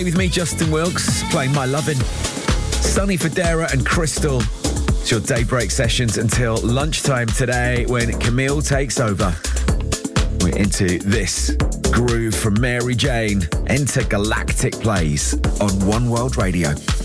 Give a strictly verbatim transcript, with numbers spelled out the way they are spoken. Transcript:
With me, Justin Wilkes, playing My Lovin'. Sonny Fodera and Crystal. It's your daybreak sessions until lunchtime today when Camille takes over. We're into this groove from Mary Jane. Intergalactic plays on One World Radio.